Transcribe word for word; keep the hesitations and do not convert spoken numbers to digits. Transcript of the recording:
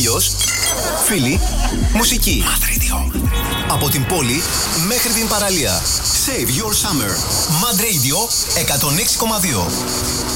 ήλιος, φίλοι, μουσική. Mad Radio. Από την πόλη μέχρι την παραλία. Save your summer. Mad Radio εκατόν έξι κόμμα δύο.